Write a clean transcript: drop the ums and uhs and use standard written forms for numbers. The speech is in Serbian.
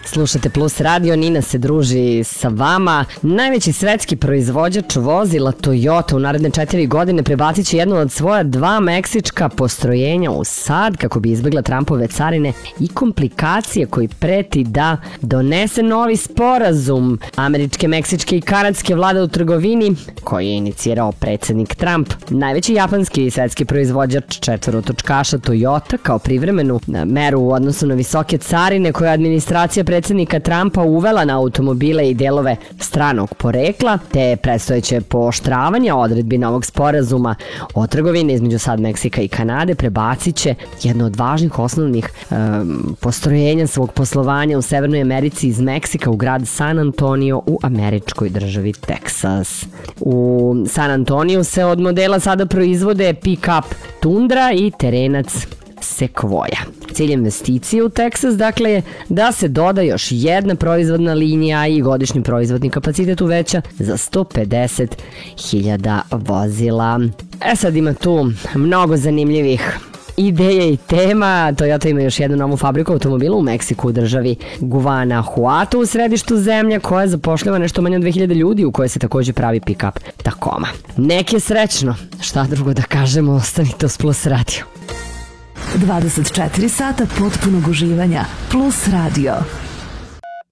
Slušate Plus Radio, Nina se druži sa vama. Najveći svetski proizvođač vozila Toyota u naredne 4 godine prebacit će jedno od svoja 2 meksička postrojenja u SAD kako bi izbjegla Trumpove carine i komplikacije koji preti da donese novi sporazum američke, meksičke i kanadske vlade u trgovini koji je inicirao predsjednik Trump. Najveći japanski i svetski proizvođač četvorotočkaša Toyota kao privremenu meru u odnosu na visoke carine koje administracija predsjednika Trumpa uvela na automobile i delove stranog porekla, te predstojeće pooštravanje odredbi novog sporazuma o trgovini između sad Meksika i Kanade prebacit će jedno od važnih osnovnih postrojenja svog poslovanja u Severnoj Americi iz Meksika u grad San Antonio u američkoj državi Teksas. U San Antoniju se od modela sada proizvode pick-up Tundra i terenac Sequoia. Cilj investicije u Teksas, dakle, je da se doda još jedna proizvodna linija i godišnji proizvodni kapacitet uveća za 150.000 vozila. Sad ima tu mnogo zanimljivih ideje i tema. Toyota ima još jednu novu fabriku automobila u Meksiku u državi Guanajuato u središtu zemlje koja zapošljava nešto manje od 2000 ljudi u kojoj se također pravi pick-up Tacoma. Nek je srećno, šta drugo da kažemo, ostanite uz Plus Radio. 24 sata potpunog uživanja. Plus Radio.